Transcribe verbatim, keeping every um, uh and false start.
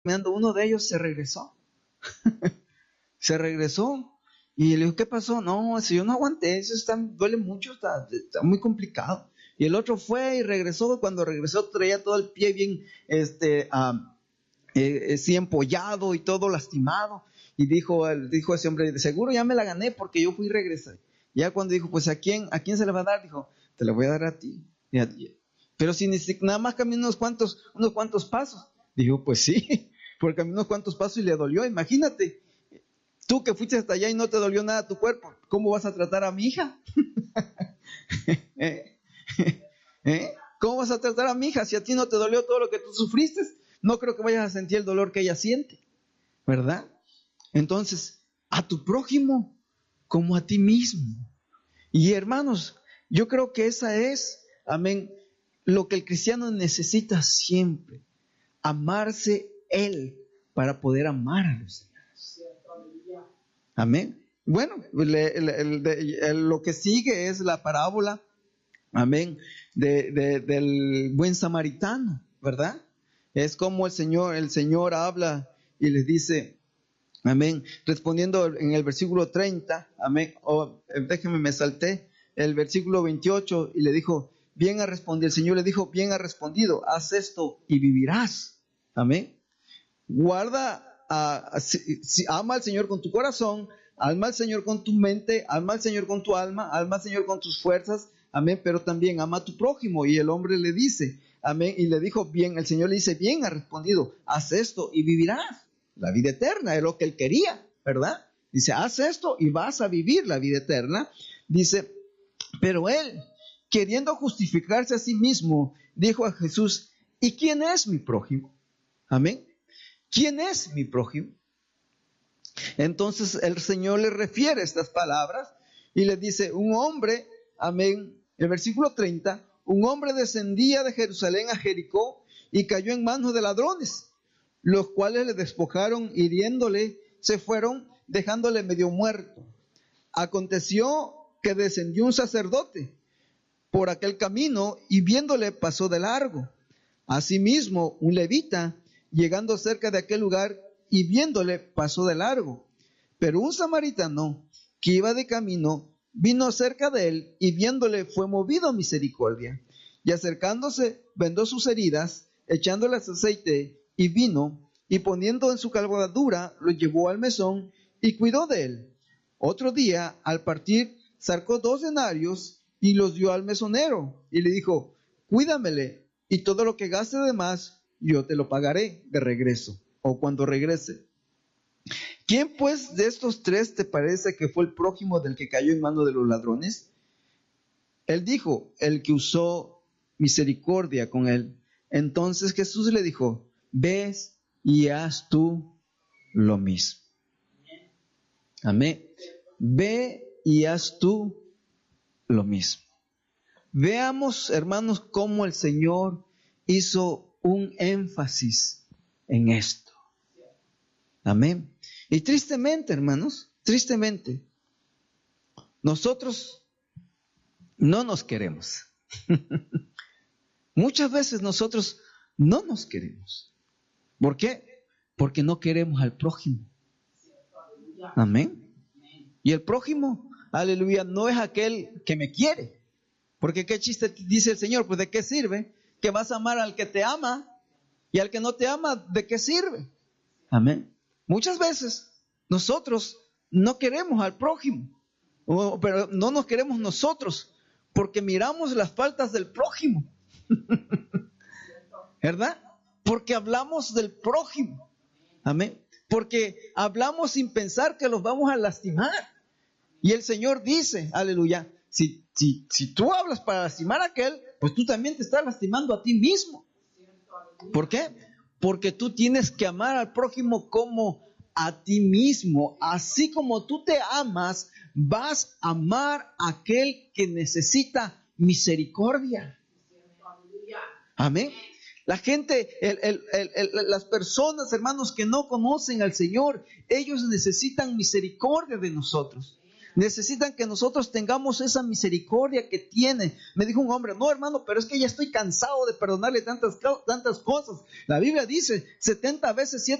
caminando, uno de ellos se regresó. Se regresó y le dijo, ¿qué pasó? No, si yo no aguanté, eso está, duele mucho, está, está muy complicado. Y el otro fue y regresó. Cuando regresó traía todo el pie bien, este, um, eh, sí, empollado y todo lastimado. Y dijo, dijo ese hombre, de seguro ya me la gané porque yo fui y regresé. Ya cuando dijo, pues ¿a quién, a quién se le va a dar? Dijo, te la voy a dar a ti. Y a ti. Pero si ni siquiera, nada más caminó unos cuantos, unos cuantos pasos. Dijo, pues sí, porque caminó unos cuantos pasos y le dolió. Imagínate, tú que fuiste hasta allá y no te dolió nada tu cuerpo, ¿cómo vas a tratar a mi hija? ¿Eh? ¿Eh? ¿Cómo vas a tratar a mi hija si a ti no te dolió todo lo que tú sufriste? No creo que vayas a sentir el dolor que ella siente, ¿verdad? Entonces, a tu prójimo como a ti mismo. Y hermanos, yo creo que esa es, amén, lo que el cristiano necesita siempre. Amarse él para poder amar a los demás. Amén. Bueno, le, le, el, de, el, lo que sigue es la parábola, amén, de, de, del buen samaritano, ¿verdad? Es como el Señor, el Señor habla y les dice, amén, respondiendo en el versículo treinta, amén, oh, déjenme, me salté, el versículo veintiocho, y le dijo, bien ha respondido, el Señor le dijo, bien ha respondido, haz esto y vivirás, amén. Guarda, uh, si, si, ama al Señor con tu corazón, ama al Señor con tu mente, ama al Señor con tu alma, ama al Señor con tus fuerzas, amén, pero también ama a tu prójimo. Y el hombre le dice, amén, y le dijo, bien, el Señor le dice, bien ha respondido, haz esto y vivirás la vida eterna, es lo que él quería, ¿verdad? Dice, haz esto y vas a vivir la vida eterna. Dice, pero él, queriendo justificarse a sí mismo, dijo a Jesús, ¿y quién es mi prójimo? Amén. ¿Quién es mi prójimo? Entonces el Señor le refiere estas palabras y le dice, un hombre, amén, el versículo treinta, un hombre descendía de Jerusalén a Jericó y cayó en manos de ladrones, los cuales le despojaron, hiriéndole, se fueron, dejándole medio muerto. Aconteció que descendió un sacerdote por aquel camino y viéndole pasó de largo. Asimismo, un levita, llegando cerca de aquel lugar y viéndole pasó de largo. Pero un samaritano que iba de camino vino cerca de él y viéndole fue movido a misericordia. Y acercándose vendó sus heridas, echándoles aceite y vino, y poniendo en su cabalgadura lo llevó al mesón y cuidó de él. Otro día, al partir, sacó dos denarios y los dio al mesonero y le dijo, cuídamele, y todo lo que gaste de más, yo te lo pagaré de regreso, o cuando regrese. ¿Quién pues de estos tres te parece que fue el prójimo del que cayó en manos de los ladrones? Él dijo, el que usó misericordia con él. Entonces Jesús le dijo, ves y haz tú lo mismo. Amén. Ve y haz tú lo mismo. Veamos, hermanos, cómo el Señor hizo un énfasis en esto. Amén. Y tristemente, hermanos, tristemente, nosotros no nos queremos. Muchas veces nosotros no nos queremos. ¿Por qué? Porque no queremos al prójimo. Amén. Y el prójimo, aleluya, no es aquel que me quiere. Porque qué chiste dice el Señor, pues ¿de qué sirve? Que vas a amar al que te ama y al que no te ama, ¿de qué sirve? Amén. Muchas veces nosotros no queremos al prójimo, pero no nos queremos nosotros porque miramos las faltas del prójimo. ¿Verdad? Porque hablamos del prójimo. Amén. Porque hablamos sin pensar que los vamos a lastimar. Y el Señor dice, aleluya, si, si, si tú hablas para lastimar a aquel, pues tú también te estás lastimando a ti mismo. ¿Por qué? Porque tú tienes que amar al prójimo como a ti mismo. Así como tú te amas, vas a amar a aquel que necesita misericordia. Amén. La gente, el, el, el, el, las personas, hermanos, que no conocen al Señor, ellos necesitan misericordia de nosotros. Necesitan que nosotros tengamos esa misericordia que tiene. Me dijo un hombre, no hermano, pero es que ya estoy cansado de perdonarle tantas, tantas cosas. La Biblia dice setenta veces siete